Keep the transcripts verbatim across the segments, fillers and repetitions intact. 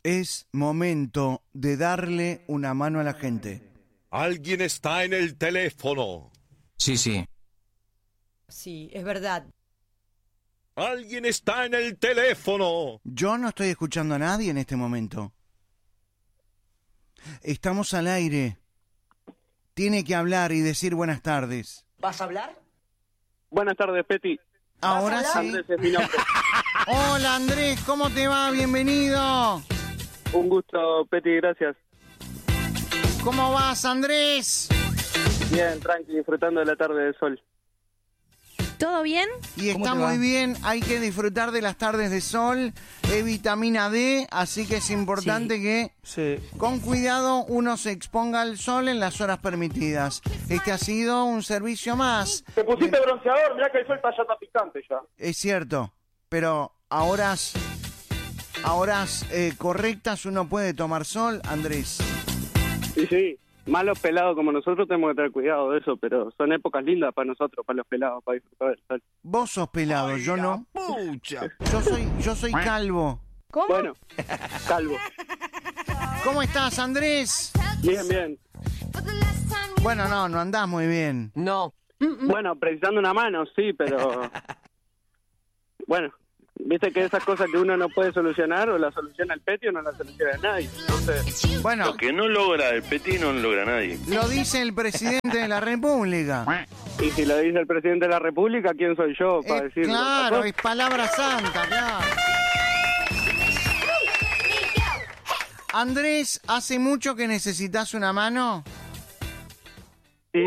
Es momento de darle una mano a la gente. Alguien está en el teléfono. Sí, sí. Sí, es verdad. Alguien está en el teléfono. Yo no estoy escuchando a nadie en este momento. Estamos al aire. Tiene que hablar y decir buenas tardes. ¿Vas a hablar? Buenas tardes, Peti. Ahora sí. Andrés es mi nombre. Hola Andrés, ¿cómo te va? Bienvenido. Un gusto, Peti, gracias. ¿Cómo vas, Andrés? Bien, tranqui, disfrutando de la tarde de sol. ¿Todo bien? Y está te va? muy bien, hay que disfrutar de las tardes de sol, es vitamina D, así que es importante Sí. que Sí. con cuidado uno se exponga al sol en las horas permitidas. Este ha sido un servicio más. Te pusiste bronceador, mirá que el sol está ya está picante ya. Es cierto, pero a horas, a horas eh, correctas uno puede tomar sol, Andrés. Sí, sí. Más los pelados como nosotros tenemos que tener cuidado de eso, pero son épocas lindas para nosotros, para los pelados, para disfrutar del sol. Vos sos pelado, yo no. Pucha. Yo soy, yo soy calvo. ¿Cómo? Bueno, calvo. ¿Cómo estás, Andrés? Bien, bien. Bueno, no, no andás muy bien. No. Bueno, precisando una mano, sí, pero... Bueno, viste que esas cosas que uno no puede solucionar, o la soluciona el Peti o no la soluciona nadie. Entonces, Bueno, Lo que no logra el Petit no lo logra nadie. lo dice el presidente de la República. y si lo dice el presidente de la República, ¿quién soy yo para Eh, decirlo? claro, es palabra santa, claro. Andrés, ¿hace mucho que necesitas una mano? Y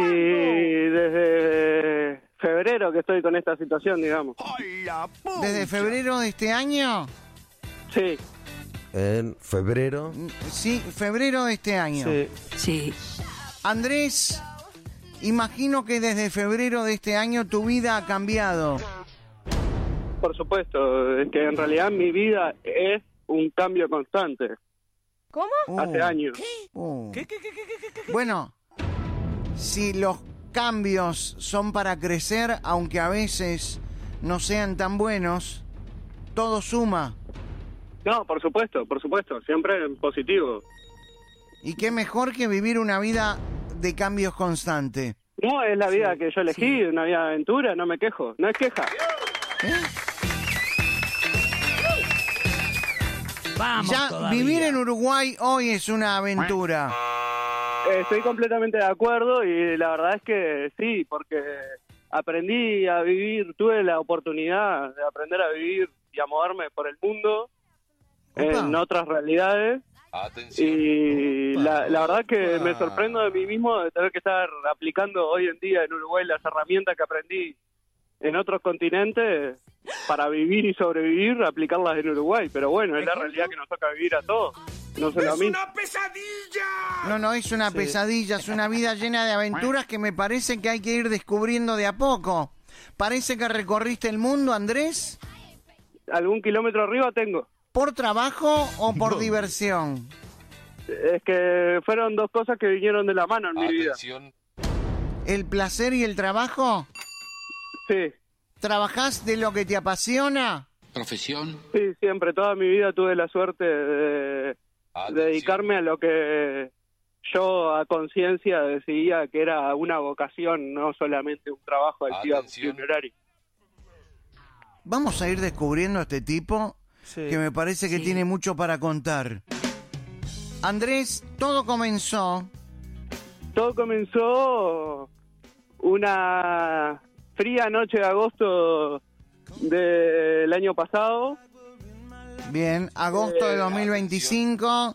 desde febrero que estoy con esta situación, digamos. ¿Desde febrero de este año? Sí, En febrero. Sí, febrero de este año. Sí. Andrés, imagino que desde febrero de este año tu vida ha cambiado. por supuesto. Es que en realidad mi vida es un cambio constante. ¿Cómo? Uh, Hace años. uh. Bueno, si los cambios son para crecer, aunque a veces no sean tan buenos, todo suma. No, por supuesto, por supuesto. Siempre en positivo. Y qué mejor que vivir una vida de cambios constante. No, es la vida que yo elegí, una vida de aventura, no me quejo. No es queja. Vamos Ya todavía. vivir en Uruguay hoy es una aventura. Eh, Estoy completamente de acuerdo y la verdad es que sí, porque aprendí a vivir, tuve la oportunidad de aprender a vivir y a moverme por el mundo Opa. en otras realidades. Y la, la verdad que me sorprendo de mí mismo de tener que estar aplicando hoy en día en Uruguay las herramientas que aprendí en otros continentes para vivir y sobrevivir, aplicarlas en Uruguay. Pero bueno, es la realidad que nos toca vivir a todos. No solo a mí. No, no es una pesadilla, es una vida llena de aventuras que me parece que hay que ir descubriendo de a poco. Parece que recorriste el mundo, Andrés. Algún kilómetro arriba tengo. ¿Por trabajo o por diversión? Es que fueron dos cosas que vinieron de la mano en mi vida. ¿El placer y el trabajo? Sí, ¿Trabajás de lo que te apasiona? Profesión. sí, siempre, toda mi vida tuve la suerte de, de dedicarme a lo que yo a conciencia decidía que era una vocación, no solamente un trabajo al día y un horario. Vamos a ir descubriendo a este tipo que me parece que Sí. tiene mucho para contar. Andrés, todo comenzó... Todo comenzó una fría noche de agosto del año pasado. Bien, agosto de Eh, dos mil veinticinco.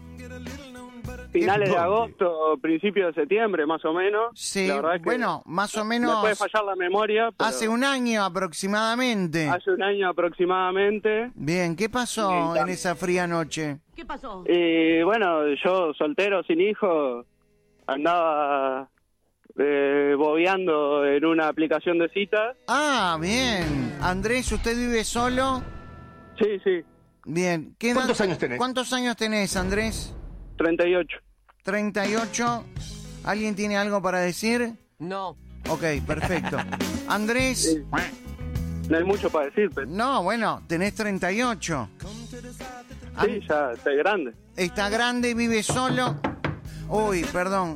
Finales ¿Qué? de agosto, principios de septiembre, más o menos. Sí, La verdad es que bueno, más o me puede menos fallar la memoria, pero hace un año aproximadamente. hace un año aproximadamente. Bien, ¿qué pasó Sí, en esa fría noche? ¿Qué pasó? Y bueno, yo soltero, sin hijo, andaba eh, bobeando en una aplicación de citas. Ah, bien. Andrés, ¿usted vive solo? Sí, sí, Bien. ¿Qué edad- ¿Cuántos años tenés? ¿Cuántos años tenés, Andrés? treinta y ocho. treinta y ocho. ¿Alguien tiene algo para decir? No. Ok, perfecto. Andrés, Sí. No hay mucho para decir, pero no, bueno, tenés treinta y ocho. Sí, ya estoy grande. Está grande, vive solo. Uy, perdón.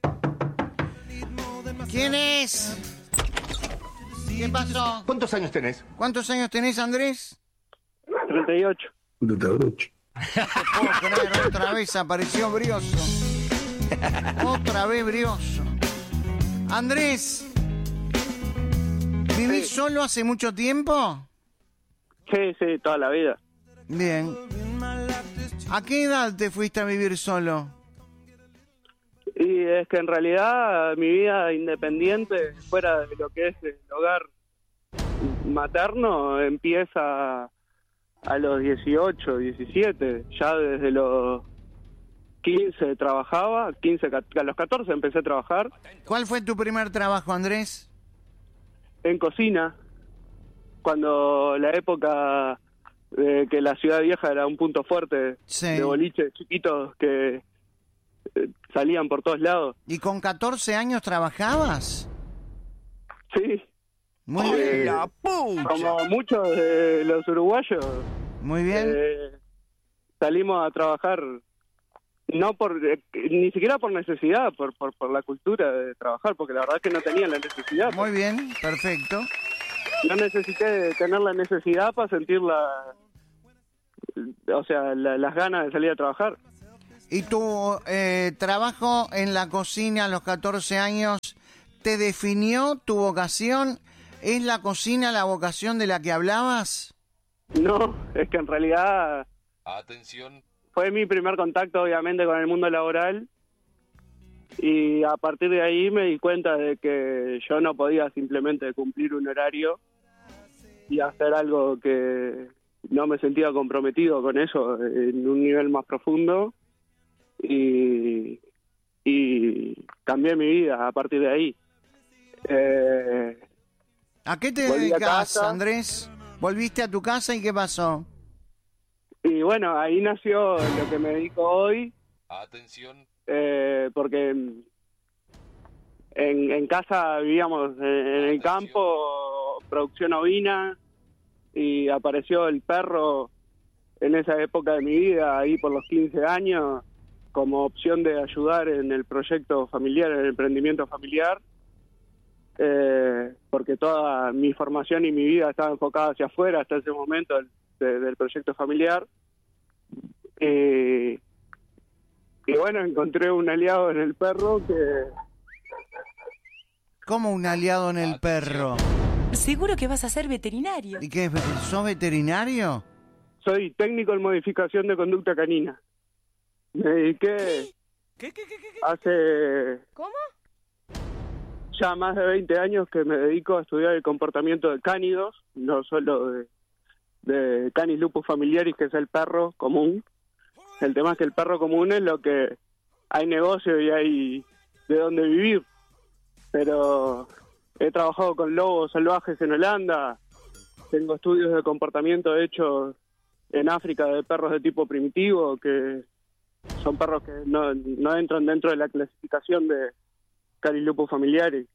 ¿Quién es? ¿Qué pasó? ¿Cuántos años tenés? ¿Cuántos años tenés, Andrés? treinta y ocho. No puedo creer, otra vez apareció Brioso. Otra vez Brioso. Andrés, ¿vivís Sí. solo hace mucho tiempo? Sí, sí, toda la vida. Bien. ¿A qué edad te fuiste a vivir solo? Y es que en realidad mi vida independiente, fuera de lo que es el hogar materno, empieza a los dieciocho, diecisiete. Ya desde los quince trabajaba, quince, a los catorce empecé a trabajar ¿Cuál fue tu primer trabajo, Andrés? en cocina, cuando la época de que la ciudad vieja era un punto fuerte Sí. de boliches chiquitos que eh, salían por todos lados. ¿Y con catorce años trabajabas? Sí. Muy Eh, bien. Como muchos de los uruguayos, Muy bien. eh, salimos a trabajar no por eh, ni siquiera por necesidad, por, por por la cultura de trabajar, porque la verdad es que no tenía la necesidad. Muy bien, perfecto. No necesité tener la necesidad para sentir la, o sea, la- las ganas de salir a trabajar. ¿Y tu eh, trabajo en la cocina a los catorce años te definió tu vocación? ¿Es la cocina la vocación de la que hablabas? No, es que en realidad Atención. fue mi primer contacto, obviamente, con el mundo laboral, y a partir de ahí me di cuenta de que yo no podía simplemente cumplir un horario y hacer algo que no me sentía comprometido con eso en un nivel más profundo, y, y cambié mi vida a partir de ahí. Eh, ¿A qué te Volví a dedicas, casa. Andrés? ¿Volviste a tu casa y qué pasó? y bueno, ahí nació lo que me dedico hoy. Atención. Eh, porque en, en casa vivíamos en, en el campo, producción ovina, y apareció el perro en esa época de mi vida, ahí por los quince años, como opción de ayudar en el proyecto familiar, en el emprendimiento familiar, eh, porque toda mi formación y mi vida estaba enfocada hacia afuera hasta ese momento del, de- del proyecto familiar. Eh, Y bueno, encontré un aliado en el perro que... ¿Cómo un aliado en el perro? Seguro que vas a ser veterinario. ¿Y qué? ¿Sos veterinario? Soy técnico en modificación de conducta canina. Me dediqué hace ¿Cómo? ya más de veinte años que me dedico a estudiar el comportamiento de cánidos, no solo de, de Canis lupus familiaris, que es el perro común. El tema es que el perro común es lo que hay negocio y hay de dónde vivir. Pero he trabajado con lobos salvajes en Holanda, tengo estudios de comportamiento hechos en África de perros de tipo primitivo, que son perros que no, no entran dentro de la clasificación de Canis lupus familiaris.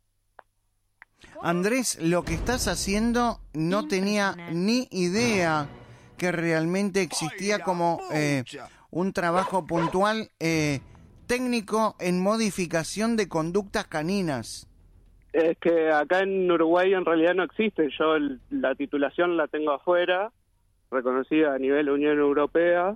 Andrés, lo que estás haciendo no tenía ni idea que realmente existía como eh, un trabajo puntual eh, técnico en modificación de conductas caninas. Es que acá en Uruguay en realidad no existe. Yo el- la titulación la tengo afuera, reconocida a nivel Unión Europea,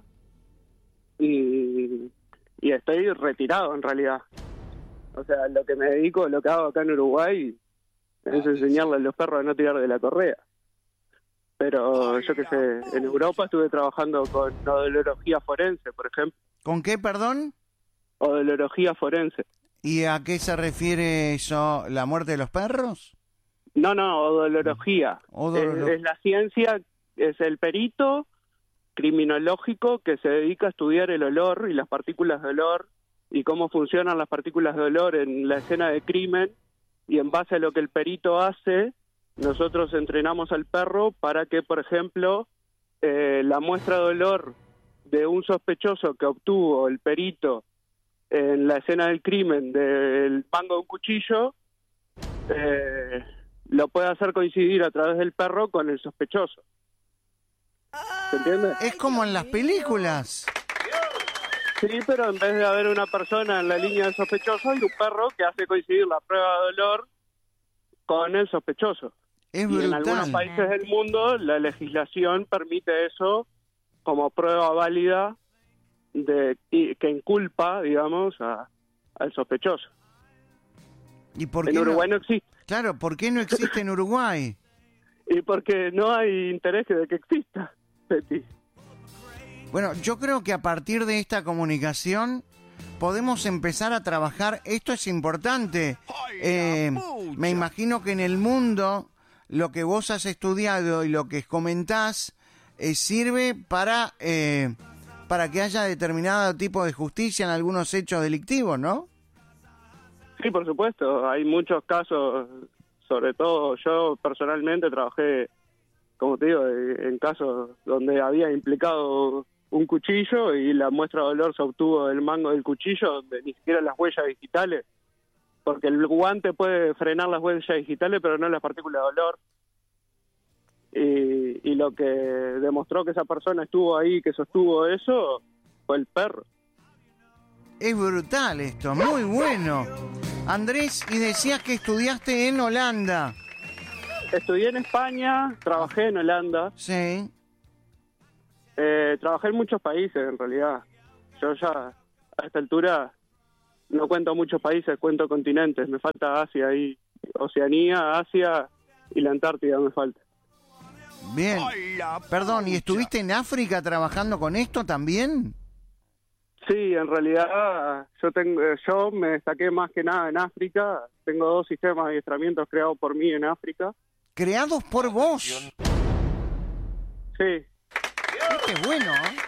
y, y estoy retirado en realidad. O sea, lo que me dedico, lo que hago acá en Uruguay es enseñarle a los perros a no tirar de la correa. Pero yo qué sé, en Europa estuve trabajando con odología forense, por ejemplo. ¿Con qué, perdón? Odología forense. ¿Y a qué se refiere eso? ¿La muerte de los perros? No, no, odología. Odolo- Es, es la ciencia, es el perito criminológico que se dedica a estudiar el olor y las partículas de olor y cómo funcionan las partículas de olor en la escena de crimen, y en base a lo que el perito hace, nosotros entrenamos al perro para que, por ejemplo, eh, la muestra de olor de un sospechoso que obtuvo el perito en la escena del crimen del mango de un cuchillo, eh, lo puede hacer coincidir a través del perro con el sospechoso. ¿Se entiende? Es como en las películas. Sí, pero en vez de haber una persona en la línea del sospechoso, hay un perro que hace coincidir la prueba de olor con el sospechoso. Es y en brutal. algunos países del mundo la legislación permite eso como prueba válida de y, que inculpa, digamos, a, al sospechoso. ¿Y por En qué Uruguay no? no existe. Claro, ¿por qué no existe en Uruguay? Y porque no hay interés de que exista, Peti. Bueno, yo creo que a partir de esta comunicación podemos empezar a trabajar. Esto es importante. Eh, me imagino que en el mundo lo que vos has estudiado y lo que comentás eh, sirve para, eh, para que haya determinado tipo de justicia en algunos hechos delictivos, ¿no? Sí, por supuesto. Hay muchos casos, sobre todo yo personalmente trabajé, como te digo, en casos donde había implicado un cuchillo y la muestra de olor se obtuvo del mango del cuchillo, donde ni siquiera las huellas digitales, porque el guante puede frenar las huellas digitales, pero no las partículas de olor. Y, y lo que demostró que esa persona estuvo ahí, que sostuvo eso, fue el perro. Es brutal esto, muy bueno. Andrés, y decías que estudiaste en Holanda. Estudié en España, trabajé en Holanda. Sí. Eh, trabajé en muchos países, en realidad. Yo ya, a esta altura, no cuento muchos países, cuento continentes. Me falta Asia y Oceanía, Asia y la Antártida me falta. Bien. Perdón, ¿y estuviste en África trabajando con esto también? Sí, en realidad yo tengo, yo me destaqué más que nada en África. Tengo dos sistemas de adiestramientos creados por mí en África. ¿Creados por vos? Sí. Qué bueno, ¿eh?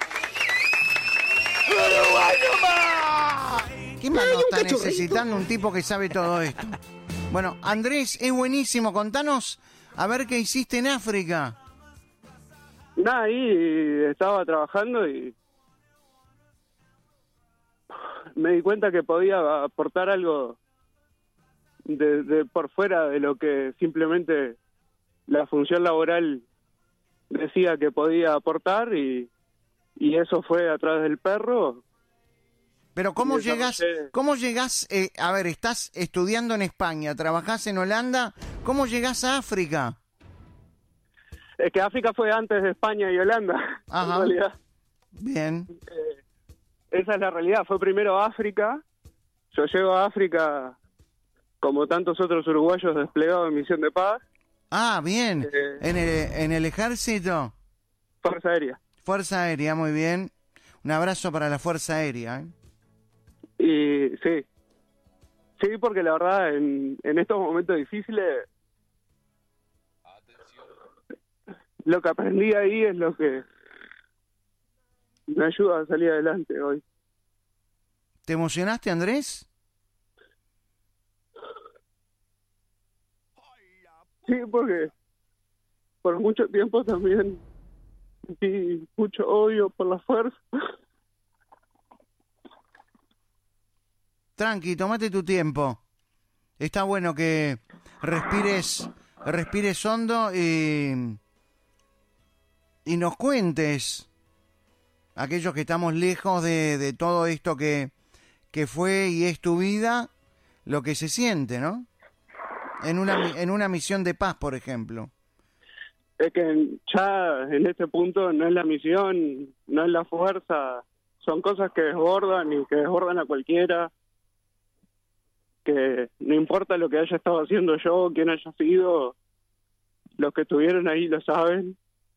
¿Qué más nos está necesitando un tipo que sabe todo esto? Bueno, Andrés, es buenísimo. Contanos a ver qué hiciste en África. Nada, ahí estaba trabajando y me di cuenta que podía aportar algo de, de por fuera de lo que simplemente la función laboral decía que podía aportar, y, y eso fue a través del perro. Pero ¿cómo llegas? ¿Cómo llegas? Eh, a ver, estás estudiando en España, trabajás en Holanda, ¿cómo llegás a África? Es que África fue antes de España y Holanda, Ajá. en realidad. Bien. Eh, esa es la realidad, fue primero África. Yo llego a África como tantos otros uruguayos desplegados en misión de paz. Ah, bien. Eh, ¿En el, en el ejército? Fuerza Aérea. Fuerza Aérea, muy bien. Un abrazo para la Fuerza Aérea, ¿eh? Y sí, sí, porque la verdad en, en estos momentos difíciles lo que aprendí ahí es lo que me ayuda a salir adelante hoy. ¿Te emocionaste, Andrés? Sí, porque por mucho tiempo también sentí mucho odio por la fuerza. Tranqui, tómate tu tiempo. Está bueno que respires, respires hondo y, y nos cuentes, aquellos que estamos lejos de, de todo esto que, que fue y es tu vida, lo que se siente, ¿no? En una, en una misión de paz, por ejemplo. Es que ya en este punto no es la misión, no es la fuerza, son cosas que desbordan y que desbordan a cualquiera. Que no importa lo que haya estado haciendo yo, quién haya sido, los que estuvieron ahí lo saben.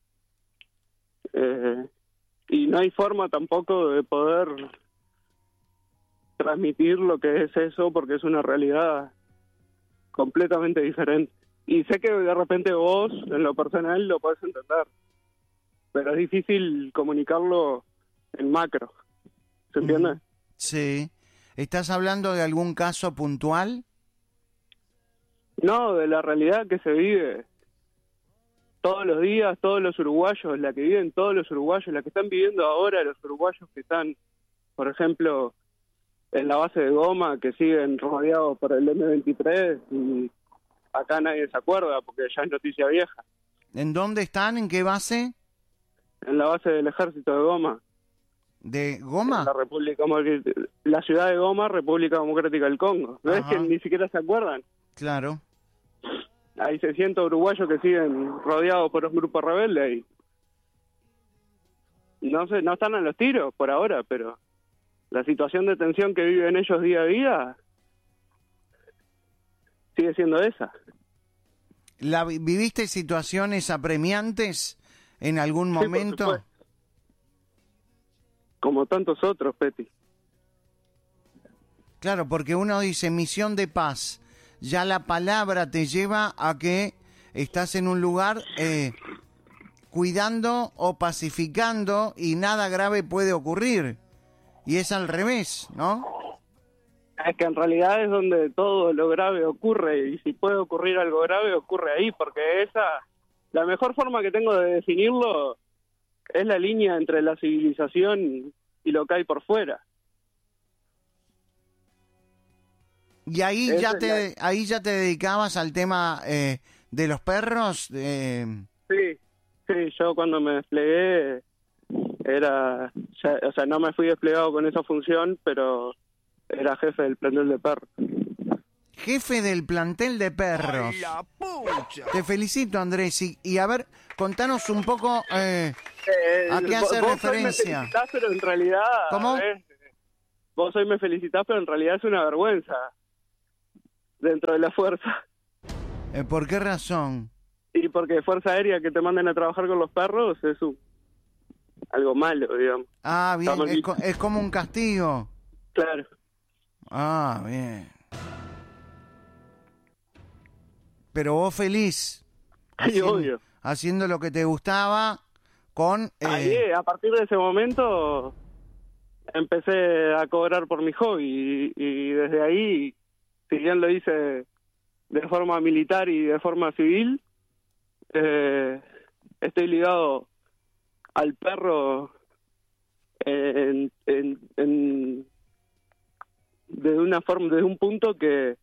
Eh, y no hay forma tampoco de poder transmitir lo que es eso, porque es una realidad completamente diferente. Y sé que de repente vos, en lo personal, lo podés entender, pero es difícil comunicarlo en macro. ¿Se entiende? Sí. ¿Estás hablando de algún caso puntual? No, de la realidad que se vive todos los días, todos los uruguayos, la que viven todos los uruguayos, la que están viviendo ahora los uruguayos que están, por ejemplo, en la base de Goma, que siguen rodeados por el eme veintitrés, y acá nadie se acuerda porque ya es noticia vieja. ¿En dónde están? ¿En qué base? en la base del ejército de Goma. ¿De Goma? La República, la ciudad de Goma, República Democrática del Congo. ¿No es que ni siquiera se acuerdan? Claro. Hay seiscientos uruguayos que siguen rodeados por un grupo rebelde y no sé, no están a los tiros por ahora, pero la situación de tensión que viven ellos día a día sigue siendo esa. ¿La, ¿Viviste situaciones apremiantes en algún momento? Sí, como tantos otros, Peti. Claro, porque uno dice misión de paz, ya la palabra te lleva a que estás en un lugar eh, cuidando o pacificando y nada grave puede ocurrir. Y es al revés, ¿no? Es que en realidad es donde todo lo grave ocurre, y si puede ocurrir algo grave, ocurre ahí, porque esa, la mejor forma que tengo de definirlo es la línea entre la civilización y lo que hay por fuera. Y ahí Esa ya te la... ahí ya te dedicabas al tema eh, de los perros. Eh... Sí, sí, yo cuando me desplegué era, ya, o sea, no me fui desplegado con esa función, pero era jefe del plantel de perros. Jefe del plantel de perros. Te felicito, Andrés. Y, y a ver, contanos un poco eh, eh, a qué hace vos referencia. Hoy me felicitás, pero en realidad... ¿Cómo? Eh, vos hoy me felicitás, pero en realidad es una vergüenza dentro de la fuerza. Eh, ¿Por qué razón? Y porque Fuerza Aérea que te manden a trabajar con los perros es un, algo malo, digamos. Ah, bien, es, co es como un castigo. Claro. Ah, bien. Pero vos feliz. Sí, haciendo, obvio. Haciendo lo que te gustaba con... Eh... Ahí, a partir de ese momento empecé a cobrar por mi hobby y, y desde ahí, si bien lo hice de forma militar y de forma civil, eh, estoy ligado al perro en, en, en, desde una forma, desde un punto que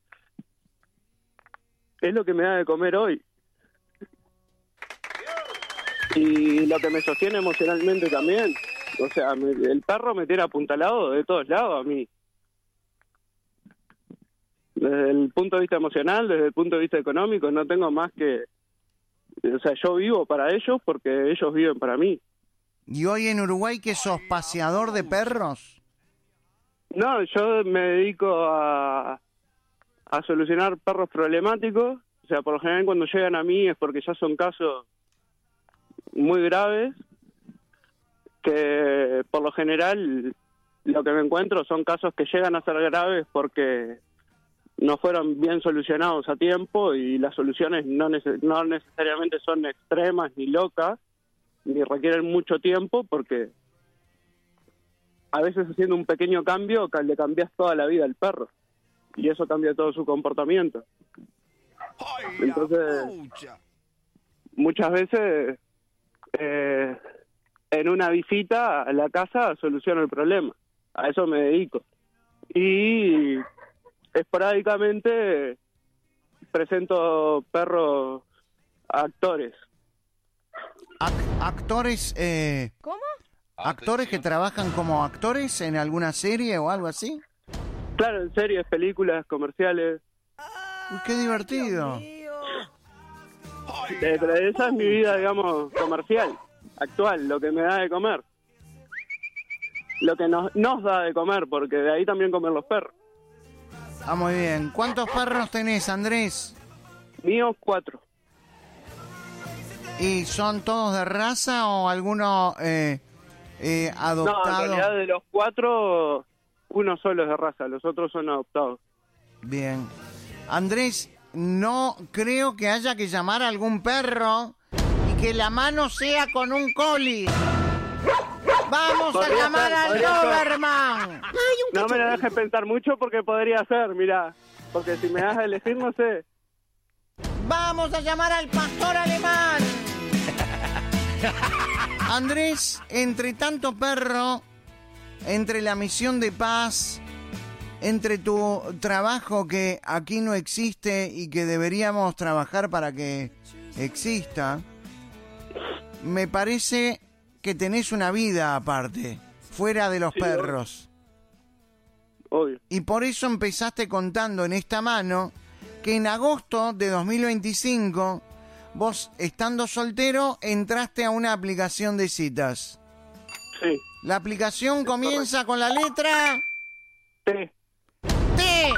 es lo que me da de comer hoy y lo que me sostiene emocionalmente también. O sea, me, el perro me tiene apuntalado de todos lados a mí, desde el punto de vista emocional, desde el punto de vista económico. No tengo más que, o sea, yo vivo para ellos porque ellos viven para mí. ¿Y hoy en Uruguay qué sos, paseador de perros? No, yo me dedico a a solucionar perros problemáticos. O sea, por lo general cuando llegan a mí es porque ya son casos muy graves, que por lo general lo que me encuentro son casos que llegan a ser graves porque no fueron bien solucionados a tiempo y las soluciones no, neces no necesariamente son extremas ni locas, ni requieren mucho tiempo, porque a veces haciendo un pequeño cambio le cambias toda la vida al perro. Y eso cambia todo su comportamiento. Entonces, muchas veces eh, en una visita a la casa soluciono el problema. A eso me dedico. Y esporádicamente presento perros a actores. Ac- ¿Actores? Eh, ¿Cómo? ¿Actores que trabajan como actores en alguna serie o algo así? Claro, en series, películas, comerciales. Uy, qué divertido. Eh, pero esa es mi vida, digamos, comercial, actual, lo que me da de comer. Lo que nos, nos da de comer, porque de ahí también comen los perros. Ah, muy bien. ¿Cuántos perros tenés, Andrés? Míos, cuatro. ¿Y son todos de raza o alguno eh, eh, adoptado? No, en realidad de los cuatro, uno solo es de raza, los otros son adoptados. Bien. Andrés, no creo que haya que llamar a algún perro y que la mano sea con un coli. ¡Vamos a llamar al Doberman! No me la dejes pensar mucho porque podría ser, mira. Porque si me das a elegir, no sé. ¡Vamos a llamar al pastor alemán! Andrés, entre tanto perro, entre la misión de paz, entre tu trabajo que aquí no existe y que deberíamos trabajar para que exista, me parece que tenés una vida aparte, fuera de los Sí, perros. Obvio. Y por eso empezaste contando en esta mano que en agosto de dos mil veinticinco, vos, estando soltero, entraste a una aplicación de citas. Sí. La aplicación comienza con la letra T. T.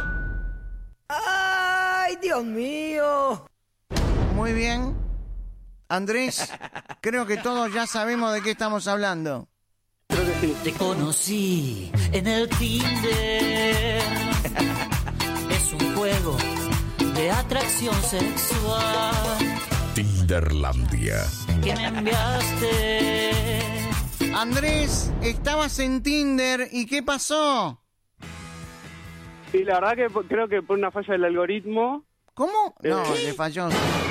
¡Ay, Dios mío! Muy bien. Andrés, creo que todos ya sabemos de qué estamos hablando. Creo que sí. Te conocí en el Tinder. Es un juego de atracción sexual Tinderlandia. que me enviaste. Andrés, estabas en Tinder y ¿qué pasó? Y la verdad que po- creo que por una falla del algoritmo. ¿Cómo? No, ¿Qué? le falló.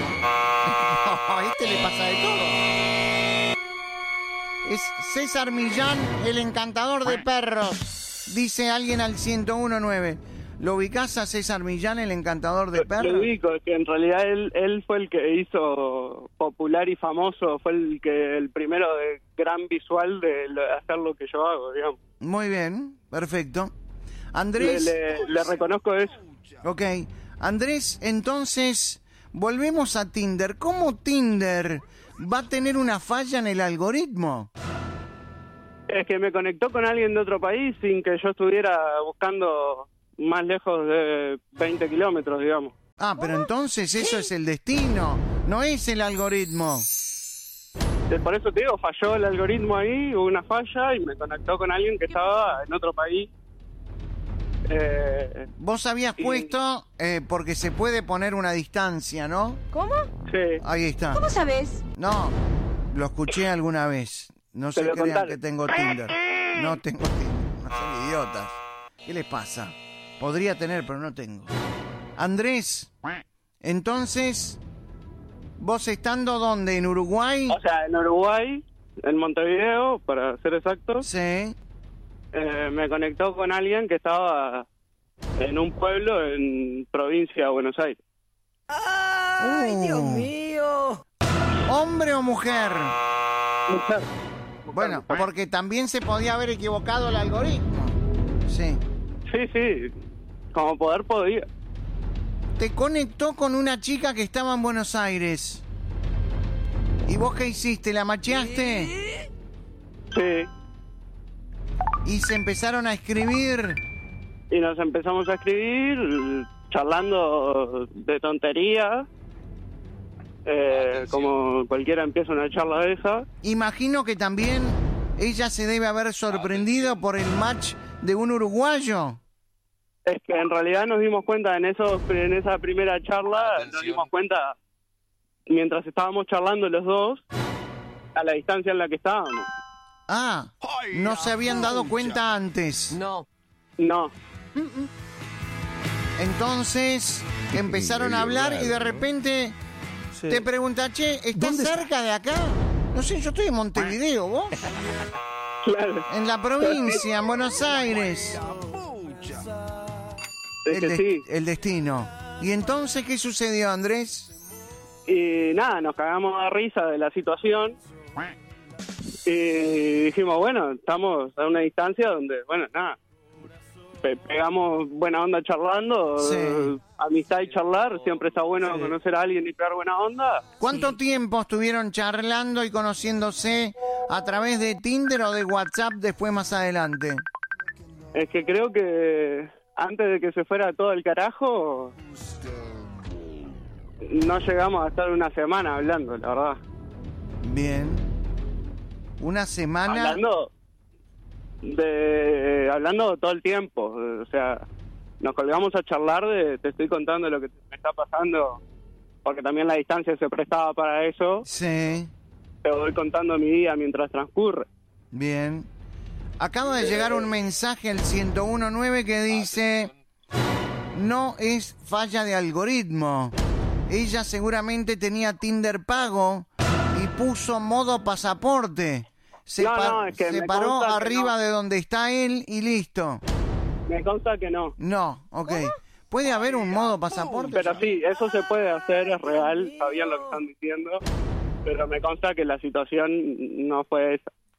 A este le pasa de todo. Es César Millán, el encantador de perros. Dice alguien al ciento uno punto nueve. ¿Lo ubicás a César Millán, el encantador de Lo perros? ubico, es que en realidad él, él fue el que hizo popular y famoso, fue el que el primero de gran visual de lo- hacer lo que yo hago, digamos. Muy bien, perfecto. Le, Andrés, le- le reconozco eso. ok. Andrés, entonces, volvemos a Tinder. ¿Cómo Tinder va a tener una falla en el algoritmo? Es que me conectó con alguien de otro país sin que yo estuviera buscando más lejos de veinte kilómetros, digamos. Ah, pero entonces eso es el destino, no es el algoritmo. Eh, Por eso te digo, falló el algoritmo ahí, hubo una falla y me conectó con alguien que estaba en otro país. Eh, Vos habías y- puesto, eh, porque se puede poner una distancia, ¿no? ¿Cómo? sí. Ahí está. ¿Cómo sabes? No, lo escuché alguna vez. No se Te lo crean contaron. que tengo Tinder. No tengo Tinder, no son idiotas. ¿Qué les pasa? Podría tener, pero no tengo. Andrés, entonces, ¿vos estando dónde? ¿En Uruguay? O sea, en Uruguay, en Montevideo, para ser exactos, Sí. eh, me conectó con alguien que estaba en un pueblo en provincia de Buenos Aires. ¡Ay, Uh. Dios mío! ¿Hombre o mujer? Mujer. Bueno, porque también se podía haber equivocado el algoritmo. Sí. Sí, sí, como poder podía. Te conectó con una chica que estaba en Buenos Aires. ¿Y vos qué hiciste? ¿La macheaste? Sí, Y se empezaron a escribir. y nos empezamos a escribir, charlando de tonterías, eh, como cualquiera empieza una charla de esa. Imagino que también ella se debe haber sorprendido por el match de un uruguayo. Es que en realidad nos dimos cuenta en eso, en esa primera charla, nos Atención. dimos cuenta mientras estábamos charlando los dos, a la distancia en la que estábamos. Ah, no se habían dado cuenta antes. No. No, Entonces empezaron a hablar y de repente te pregunta, che, ¿estás cerca de acá? No sé, yo estoy en Montevideo, ¿vos? claro, En la provincia, en Buenos Aires. es El, que des- sí. el destino. ¿Y entonces qué sucedió, Andrés? Y nada, nos cagamos a risa de la situación. Y dijimos, bueno, estamos a una distancia donde, bueno, nada, pe- pegamos buena onda charlando, Sí. eh, amistad y charlar, siempre está bueno conocer a alguien y pegar buena onda. ¿Cuánto tiempo estuvieron charlando y conociéndose a través de Tinder o de WhatsApp después más adelante? Es que creo que antes de que se fuera todo el carajo, no llegamos a estar una semana hablando, la verdad. Bien. Una semana. Hablando de hablando todo el tiempo, o sea, nos colgamos a charlar de te estoy contando lo que me está pasando, porque también la distancia se prestaba para eso. Sí. Te voy contando mi día mientras transcurre. Bien. Acaba de llegar un mensaje al ciento uno punto nueve que dice: no es falla de algoritmo. Ella seguramente tenía Tinder pago y puso modo pasaporte. Se, No, pa- no, es que se me paró consta que arriba no. de donde está él y listo. Me consta que no. No, ok. ¿Puede haber un modo pasaporte? Pero sí, eso se puede hacer, es real, sabían lo que están diciendo, pero me consta que la situación no fue esa.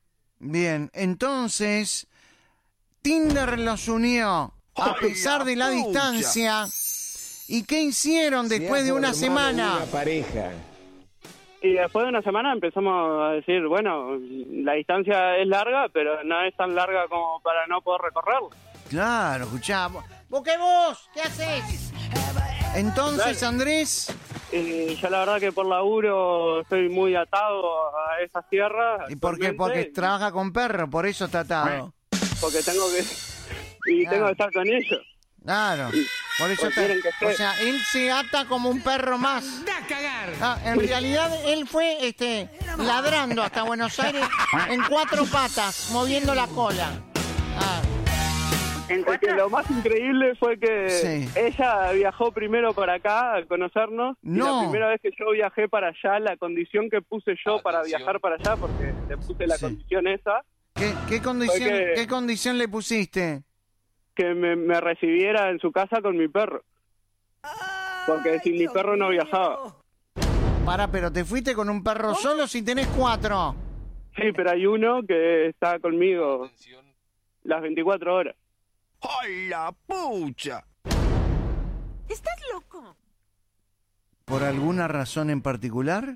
Bien, entonces, Tinder los unió a pesar de la distancia. ¿Y qué hicieron después de una semana? Una pareja. Y después de una semana empezamos a decir, bueno, la distancia es larga, pero no es tan larga como para no poder recorrerla. Claro, escuchá. ¿Vos qué vos? ¿Qué haces? Entonces, Dale. Andrés... Y yo la verdad que por laburo estoy muy atado a esas tierras. ¿Y por qué? Porque trabaja con perro, por eso está atado. Porque tengo que... Y Claro. tengo que estar con ellos. Claro, por eso Pues está... quieren que O esté. sea, él se ata como un perro más. ¡Da a cagar! Ah, en realidad él fue este ladrando hasta Buenos Aires en cuatro patas, moviendo la cola. Ah, Porque lo más increíble fue que Sí. ella viajó primero para acá a conocernos. Y No. la primera vez que yo viajé para allá, la condición que puse yo para Atención. viajar para allá, porque le puse la Sí. condición esa, ¿qué, qué condición, que- ¿Qué condición le pusiste? que me, me recibiera en su casa con mi perro. Porque sin mi perro no viajaba. Para, pero te fuiste con un perro solo si tenés cuatro. Sí, pero hay uno que está conmigo Atención. las veinticuatro horas. ¡Ay, la pucha! ¿Estás loco? ¿Por alguna razón en particular?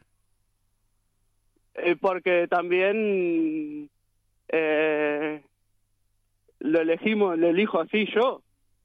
Eh, porque también eh, lo elegimos, lo elijo así yo.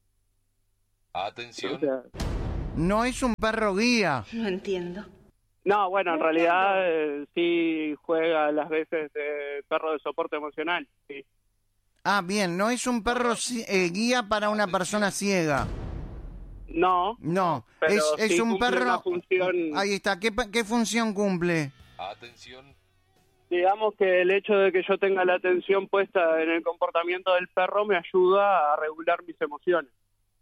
Atención. O sea, No es un perro guía. No entiendo. no, bueno, en realidad eh, sí juega las veces de perro de soporte emocional. Sí. Ah, bien, no es un perro ci- eh, guía para una persona ciega. No, No, pero es, es sí un cumple perro... una función. Ahí está, ¿Qué, pa- ¿qué función cumple? Atención. Digamos que el hecho de que yo tenga la atención puesta en el comportamiento del perro me ayuda a regular mis emociones.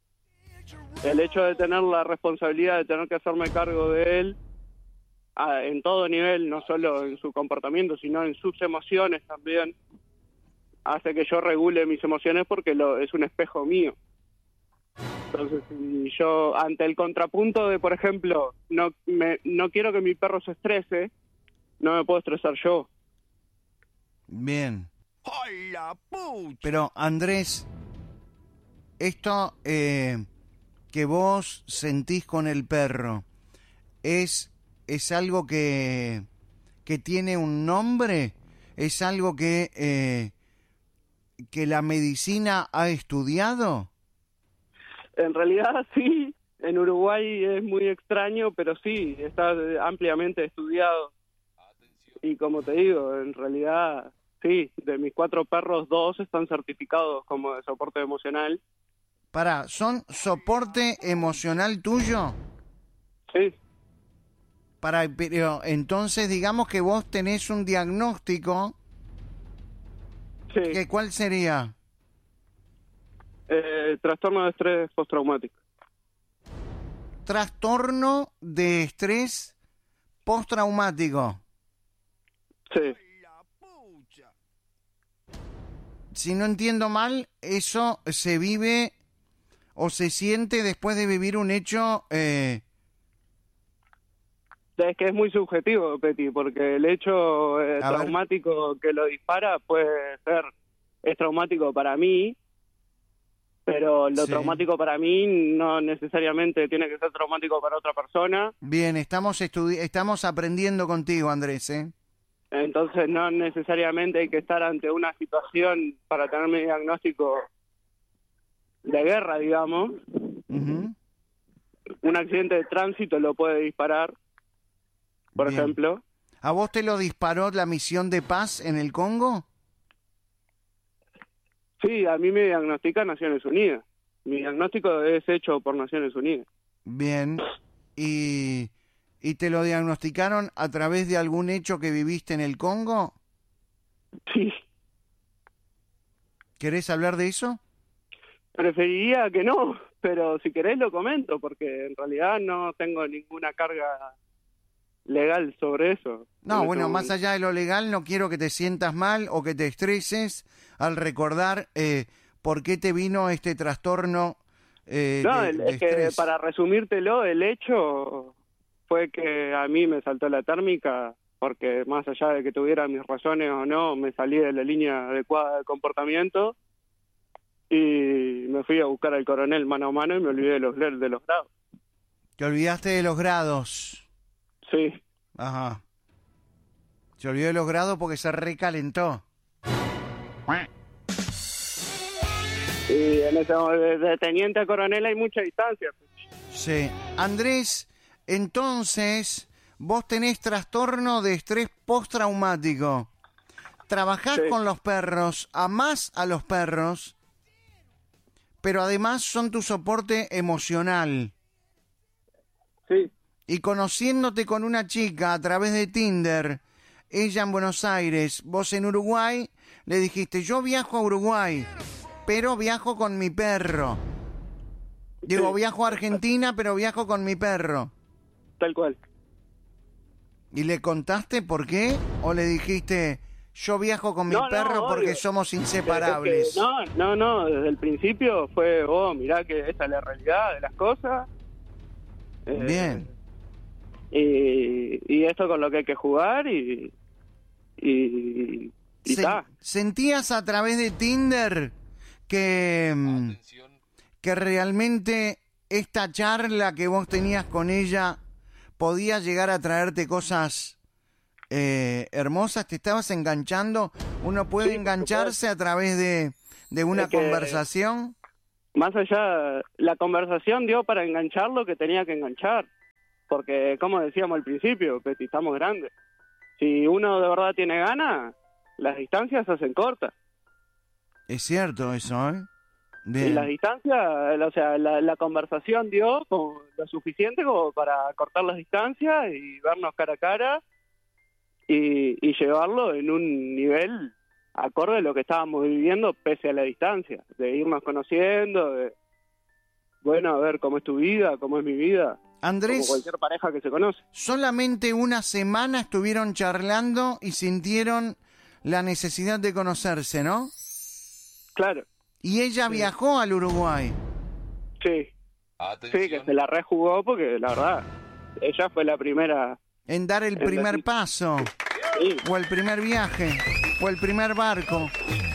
El hecho de tener la responsabilidad de tener que hacerme cargo de él a- en todo nivel, no solo en su comportamiento, sino en sus emociones también, hace que yo regule mis emociones porque lo, es un espejo mío. Entonces, si yo, ante el contrapunto de, por ejemplo, no, me, no quiero que mi perro se estrese, no me puedo estresar yo. Bien. ¡Ay, la pucha! Pero, Andrés, esto eh, que vos sentís con el perro, ¿es, es algo que, que tiene un nombre? ¿Es algo que, eh, que la medicina ha estudiado? En realidad sí, en Uruguay es muy extraño, pero sí, está ampliamente estudiado. Y como te digo, en realidad sí, de mis cuatro perros, dos están certificados como de soporte emocional. Pará, ¿son soporte emocional tuyo? Sí. Para, pero entonces digamos que vos tenés un diagnóstico. Sí. ¿Que cuál sería? Eh, trastorno de estrés postraumático. Trastorno de estrés postraumático. Sí. Si no entiendo mal, eso se vive o se siente después de vivir un hecho... Eh... Es que es muy subjetivo, Peti, porque el hecho eh, traumático que lo dispara puede ser, es traumático para mí, pero lo Sí. traumático para mí no necesariamente tiene que ser traumático para otra persona. Bien, estamos, estudi- estamos aprendiendo contigo, Andrés, ¿eh? Entonces no necesariamente hay que estar ante una situación para tener mi diagnóstico de guerra, digamos. Ujú. Un accidente de tránsito lo puede disparar, por Bien. ejemplo. ¿A vos te lo disparó la misión de paz en el Congo? Sí, a mí me diagnostica Naciones Unidas. Mi diagnóstico es hecho por Naciones Unidas. Bien. ¿Y, y te lo diagnosticaron a través de algún hecho que viviste en el Congo? Sí. ¿Querés hablar de eso? Preferiría que no, pero si querés lo comento, porque en realidad no tengo ninguna carga legal sobre eso. No, En bueno, este más momento. allá de lo legal, no quiero que te sientas mal o que te estreses al recordar eh, por qué te vino este trastorno eh, No, de, el- de es que estrés. para resumírtelo, el hecho fue que a mí me saltó la térmica porque más allá de que tuviera mis razones o no, me salí de la línea adecuada de comportamiento y me fui a buscar al coronel mano a mano y me olvidé de los, de los grados. ¿Te olvidaste de los grados? Sí. Ajá. Se olvidó de los grados porque se recalentó. Y en ese, de teniente a coronel hay mucha distancia. Sí. Andrés, entonces, vos tenés trastorno de estrés postraumático. Trabajás sí. con los perros, amás a los perros, pero además son tu soporte emocional. Sí. Y conociéndote con una chica a través de Tinder, ella en Buenos Aires, vos en Uruguay, le dijiste, yo viajo a Uruguay, pero viajo con mi perro. Digo, viajo a Argentina, pero viajo con mi perro. Tal cual. ¿Y le contaste por qué? ¿O le dijiste, yo viajo con mi no, perro no, porque obvio. somos inseparables? Es que, no, no, no, desde el principio fue, oh, mirá que esta es la realidad de las cosas. Eh, Bien. Y, y esto con lo que hay que jugar y... y, y Se, ta. ¿Sentías a través de Tinder que, Atención. que realmente esta charla que vos tenías con ella podía llegar a traerte cosas eh, hermosas? ¿Te estabas enganchando? ¿Uno puede Sí, engancharse a través de, de una Es que, conversación? Más allá, la conversación dio para enganchar lo que tenía que enganchar. Porque, como decíamos al principio, Peti, estamos grandes. Si uno de verdad tiene ganas, las distancias se hacen cortas. Es cierto eso, ¿eh? Bien. Y las distancias, o sea, la, la conversación dio como lo suficiente como para cortar las distancias y vernos cara a cara y, y llevarlo en un nivel acorde a lo que estábamos viviendo pese a la distancia, de irnos conociendo, de, bueno, a ver cómo es tu vida, cómo es mi vida. Andrés, como cualquier pareja que se conoce. Solamente una semana estuvieron charlando y sintieron la necesidad de conocerse, ¿no? Claro. Y ella sí. viajó al Uruguay. Sí. Atención. Sí, que se la rejugó porque la verdad, ella fue la primera... En dar el en primer decir... paso. Sí. O el primer viaje. O el primer barco.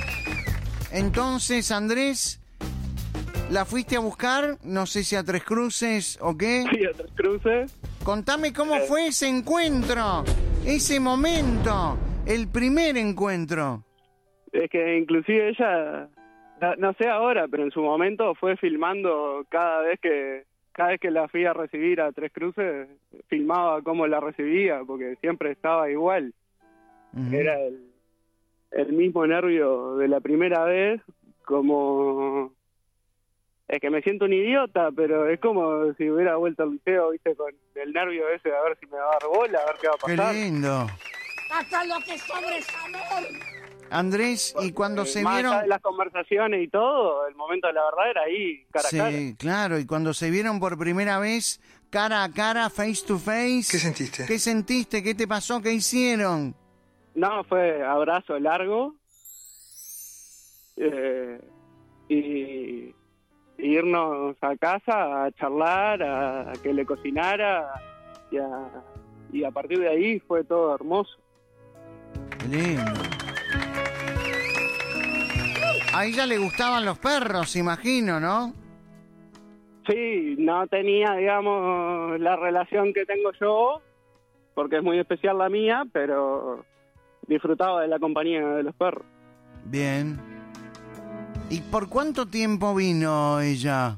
Entonces, Andrés, ¿la fuiste a buscar? No sé si a Tres Cruces o qué. Sí, a Tres Cruces. Contame cómo eh. fue ese encuentro. Ese momento. El primer encuentro. Es que inclusive ella, no, no sé ahora, pero en su momento fue filmando cada vez que cada vez que la fui a recibir a Tres Cruces, filmaba cómo la recibía, porque siempre estaba igual. Uh-huh. Era el, el mismo nervio de la primera vez, como... Es que me siento un idiota, pero es como si hubiera vuelto al liceo, viste, con el nervio ese de a ver si me va a dar bola, a ver qué va a pasar. ¡Qué lindo! ¡Hasta lo que sobres amor! Andrés, y cuando eh, se más vieron... allá de las conversaciones y todo, el momento de la verdad era ahí, cara sí, a cara. Sí, claro, y cuando se vieron por primera vez, cara a cara, face to face... ¿Qué sentiste? ¿Qué sentiste? ¿Qué te pasó? ¿Qué hicieron? No, fue abrazo largo, eh, y... irnos a casa a charlar, a, a que le cocinara y a, y a partir de ahí fue todo hermoso. Lindo. A ella le gustaban los perros, imagino, ¿no? Sí, no tenía, digamos, la relación que tengo yo, porque es muy especial la mía, pero disfrutaba de la compañía de los perros. Bien. ¿Y por cuánto tiempo vino ella?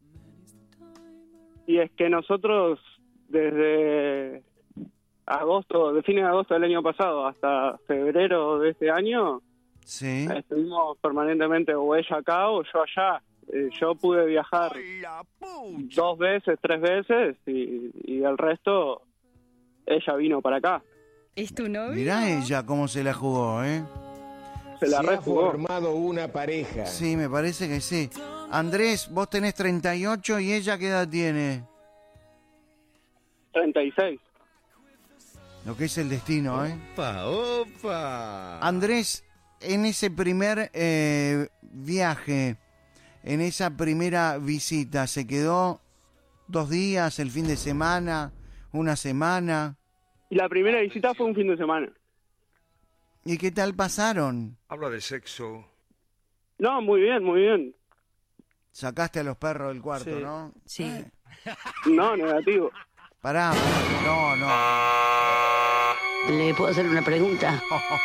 Y es que nosotros desde agosto, de fines de agosto del año pasado hasta febrero de este año, sí, estuvimos permanentemente o ella acá o yo allá. Eh, yo pude viajar dos veces, tres veces y, y el resto ella vino para acá. ¿Es tu novio? Mirá ella cómo se la jugó, ¿eh? Se la Se rejugó. ha formado una pareja. Sí, me parece que sí. Andrés, vos tenés treinta y ocho y ella ¿qué edad tiene? treinta y seis. Lo que es el destino, ¿eh? Opa, opa. Andrés, en ese primer eh, viaje, en esa primera visita, ¿se quedó dos días, el fin de semana, una semana? Y la primera visita fue un fin de semana. ¿Y qué tal pasaron? Habla de sexo. No, muy bien, muy bien. Sacaste a los perros del cuarto, Sí. ¿no? Sí. Eh, No, negativo. Pará, no, no. ¿Le puedo hacer una pregunta?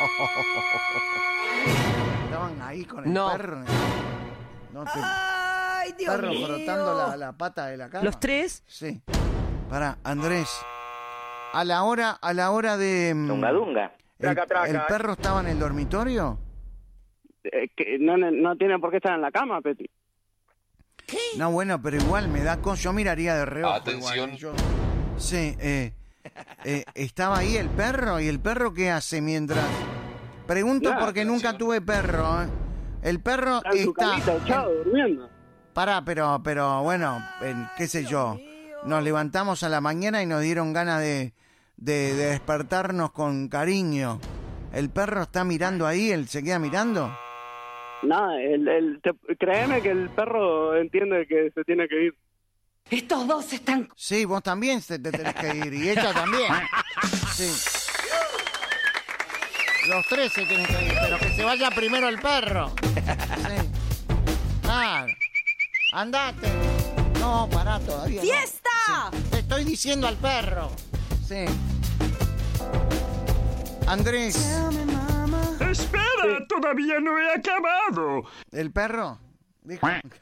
Estaban ahí con el No. perro. No te... ¡Ay, Dios perro mío! frotando la, la pata de la cama. ¿Los tres? Sí. Pará, Andrés. A la hora, a la hora de... mm, Dunga dunga. El, Traca, traca. ¿El perro estaba en el dormitorio? Eh, que no, no tiene por qué estar en la cama, Peti. No, bueno, pero igual me da cosa. Yo miraría de reojo. Atención. Igual, yo- Sí, eh, eh, ¿estaba ahí el perro? ¿Y el perro qué hace mientras...? Pregunto Nada, porque nunca tuve perro. ¿eh? El perro Está en su está... camita, echado, durmiendo. Pará, pero, pero bueno, en- qué sé yo. Nos levantamos a la mañana y nos dieron ganas de, de, de despertarnos con cariño. ¿El perro está mirando ahí? ¿Él se queda mirando? Nada, el, el, te- créeme que el perro entiende que se tiene que ir. Estos dos están... Sí, vos también te, te tenés que ir. Y ella también. Sí. Los tres se tienen que ir, pero que se vaya primero el perro. Sí. Claro. Andate. No, pará todavía. no. ¡Fiesta! Sí. Te estoy diciendo al perro. Sí. Andrés. Espera, todavía no he acabado. ¿El perro? Dijo.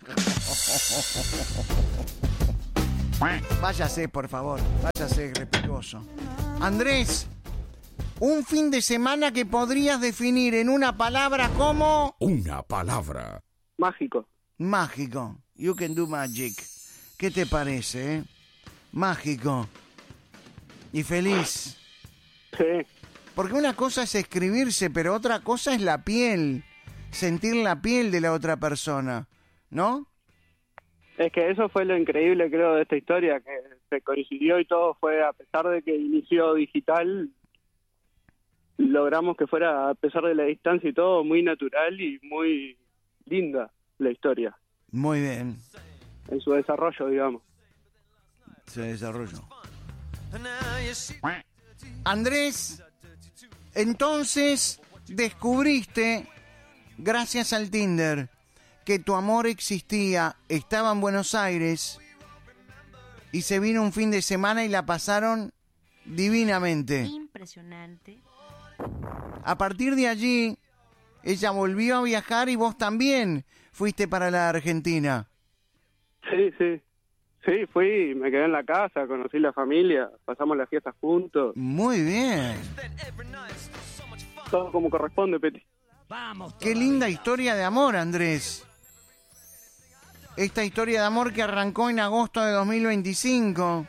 Váyase, por favor. Váyase, respetuoso. Andrés, un fin de semana que podrías definir en una palabra como... Una palabra. Mágico. Mágico. You can do magic. ¿Qué te parece, eh? Mágico. Y feliz. Sí. Porque una cosa es escribirse, pero otra cosa es la piel. Sentir la piel de la otra persona. ¿No? Es que eso fue lo increíble, creo, de esta historia, que se coincidió y todo fue, a pesar de que inició digital, logramos que fuera, a pesar de la distancia y todo, muy natural y muy linda la historia, Muy bien. en su desarrollo, digamos. Se desarrolló. Andrés, entonces descubriste, gracias al Tinder, que tu amor existía, estaba en Buenos Aires y se vino un fin de semana y la pasaron divinamente. Impresionante. A partir de allí, ella volvió a viajar y vos también fuiste para la Argentina. Sí, sí. Sí, fui, me quedé en la casa, conocí la familia, pasamos las fiestas juntos. Muy bien. Todo como corresponde, Peti. Qué linda historia de amor, Andrés. Esta historia de amor que arrancó en agosto de dos mil veinticinco.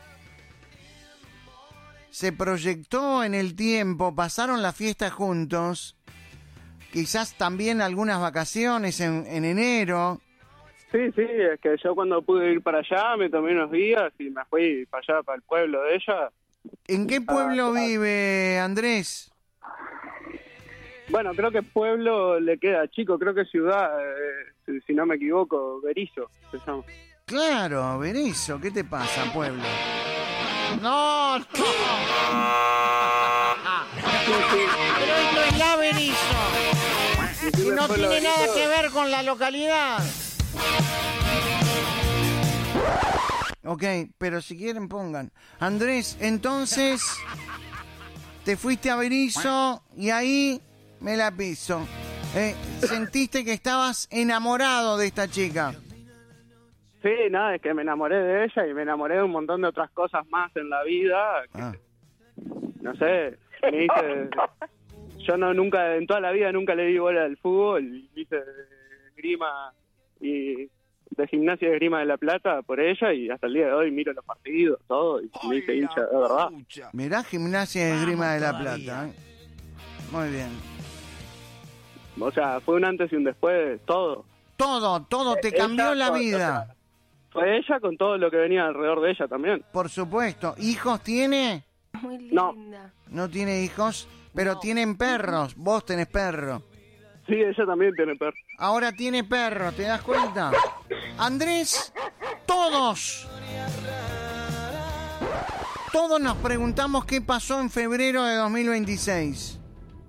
Se proyectó en el tiempo, pasaron las fiestas juntos. Quizás también algunas vacaciones en, en enero. Sí, sí, es que yo cuando pude ir para allá me tomé unos días y me fui para allá, para el pueblo de ella. ¿En qué pueblo Ah, vive Andrés? Bueno, creo que pueblo le queda chico, creo que ciudad, eh, si, si no me equivoco, Berizo se llama. Claro, Berizo, ¿qué te pasa, pueblo? No, no. Pero esto es la Berizo. Y no tiene nada que ver con la localidad. Ok, pero si quieren pongan. Andrés, entonces te fuiste a Berizo y ahí me la piso. Eh, ¿Sentiste que estabas enamorado de esta chica? Sí, nada, es que me enamoré de ella y me enamoré de un montón de otras cosas más en la vida. Que, Ah. No sé, me hice... Yo no, nunca, en toda la vida nunca le di bola al fútbol, y hice esgrima y de gimnasia de esgrima de La Plata por ella y hasta el día de hoy miro los partidos, todo, y me hice hincha, de verdad. Mirá, Gimnasia de Esgrima de La Plata. ¿eh? Muy bien. O sea, fue un antes y un después, todo. Todo, todo te Ella cambió la con- vida. Fue ella con todo lo que venía alrededor de ella también. Por supuesto. ¿Hijos tiene? Muy No. linda. No tiene hijos, pero tienen perros. Vos tenés perro. Sí, ella también tiene perro. Ahora tiene perro, ¿te das cuenta? Andrés, todos, todos nos preguntamos qué pasó en febrero de dos mil veintiséis.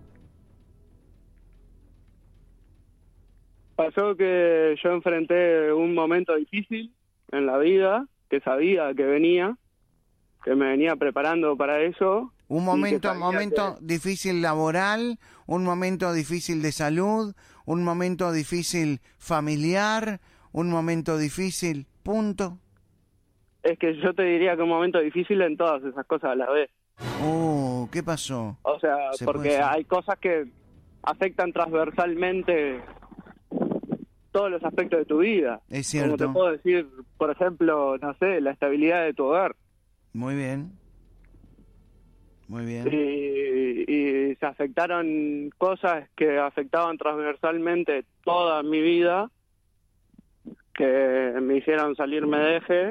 Pasó que yo enfrenté un momento difícil en la vida, que sabía que venía, que me venía preparando para eso. Un momento, momento que... difícil laboral, un momento difícil de salud, un momento difícil familiar, un momento difícil, punto. Es que yo te diría que un momento difícil en todas esas cosas a la vez. Oh, ¿qué pasó? O sea, porque hay cosas que afectan transversalmente todos los aspectos de tu vida. Es cierto. Como te puedo decir, por ejemplo, no sé, la estabilidad de tu hogar. Muy bien. Muy bien. Y, y se afectaron cosas que afectaban transversalmente toda mi vida, que me hicieron salirme de eje,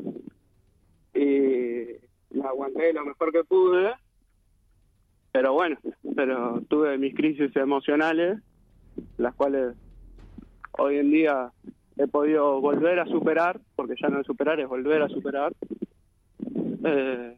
y me aguanté lo mejor que pude, pero bueno, pero tuve mis crisis emocionales, las cuales hoy en día he podido volver a superar, porque ya no es superar, es volver a superar, eh,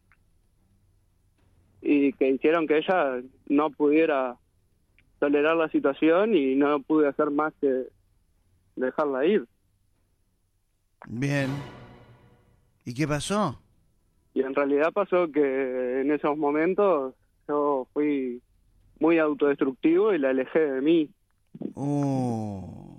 y que hicieron que ella no pudiera tolerar la situación y no pude hacer más que dejarla ir. Bien. ¿Y qué pasó? Y en realidad pasó que en esos momentos yo fui muy autodestructivo y la alejé de mí. Oh.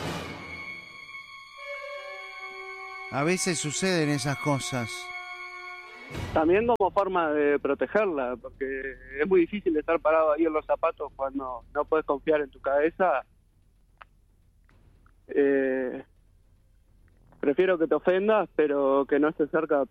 A veces suceden esas cosas. También como forma de protegerla, porque es muy difícil estar parado ahí en los zapatos cuando no puedes confiar en tu cabeza. Eh, prefiero que te ofendas, pero que no estés cerca